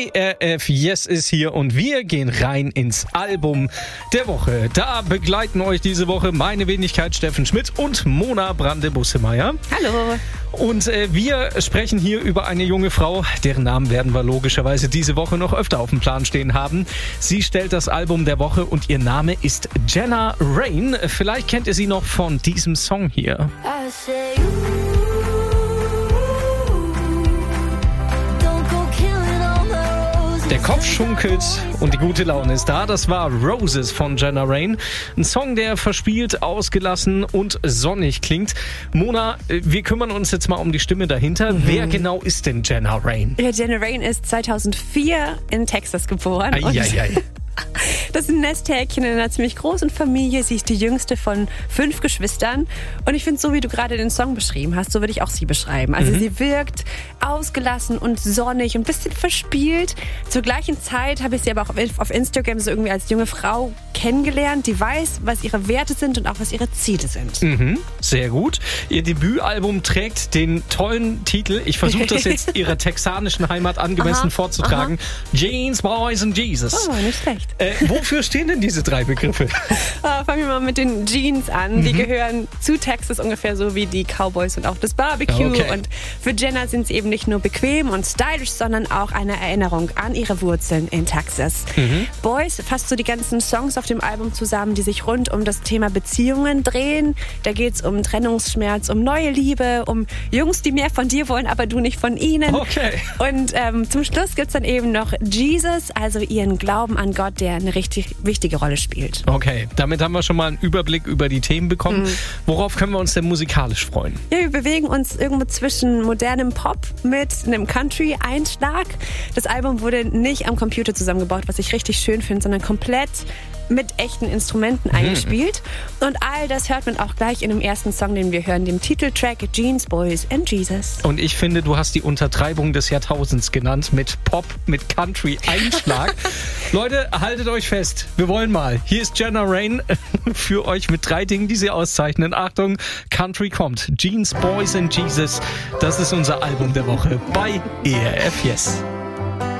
ERF Yes ist hier und wir gehen rein ins Album der Woche. Da begleiten euch diese Woche meine Wenigkeit Steffen Schmidt und Mona Brande-Bussemeyer. Hallo. Und wir sprechen hier über eine junge Frau, deren Namen werden wir logischerweise diese Woche noch öfter auf dem Plan stehen haben. Sie stellt das Album der Woche und ihr Name ist Jenna Rain. Vielleicht kennt ihr sie noch von diesem Song hier. Der Kopf schunkelt und die gute Laune ist da. Das war Roses von Jenna Rain. Ein Song, der verspielt, ausgelassen und sonnig klingt. Mona, wir kümmern uns jetzt mal um die Stimme dahinter. Wer genau ist denn Jenna Rain? Ja, Jenna Rain ist 2004 in Texas geboren. Das ist ein Nesthäkchen in einer ziemlich großen Familie. Sie ist die jüngste von 5 Geschwistern. Und ich finde, so wie du gerade den Song beschrieben hast, so würde ich auch sie beschreiben. Also sie wirkt ausgelassen und sonnig und ein bisschen verspielt. Zur gleichen Zeit habe ich sie aber auch auf Instagram so irgendwie als junge Frau kennengelernt, die weiß, was ihre Werte sind und auch was ihre Ziele sind. Sehr gut. Ihr Debütalbum trägt den tollen Titel, ich versuche das jetzt ihrer texanischen Heimat angemessen vorzutragen, Jeans, Boys and Jesus. Oh, nicht schlecht. Wofür stehen denn diese 3 Begriffe? Fangen wir mal mit den Jeans an. Die gehören zu Texas ungefähr so wie die Cowboys und auch das Barbecue. Okay. Und für Jenna sind sie eben nicht nur bequem und stylisch, sondern auch eine Erinnerung an ihre Wurzeln in Texas. Boys fasst so die ganzen Songs auf dem Album zusammen, die sich rund um das Thema Beziehungen drehen. Da geht es um Trennungsschmerz, um neue Liebe, um Jungs, die mehr von dir wollen, aber du nicht von ihnen. Okay. Und zum Schluss gibt es dann eben noch Jesus, also ihren Glauben an Gott, der eine richtig wichtige Rolle spielt. Okay, damit haben wir schon mal einen Überblick über die Themen bekommen. Worauf können wir uns denn musikalisch freuen? Ja, wir bewegen uns irgendwo zwischen modernem Pop mit einem Country-Einschlag. Das Album wurde nicht am Computer zusammengebaut, was ich richtig schön finde, sondern komplett mit echten Instrumenten eingespielt. Und all das hört man auch gleich in dem ersten Song, den wir hören, dem Titeltrack Jeans, Boys and Jesus. Und ich finde, du hast die Untertreibung des Jahrtausends genannt mit Pop, mit Country-Einschlag. Leute, haltet euch fest. Wir wollen mal. Hier ist Jenna Rain für euch mit 3 Dingen, die sie auszeichnen. Achtung, Country kommt. Jeans, Boys and Jesus. Das ist unser Album der Woche bei ERF Yes.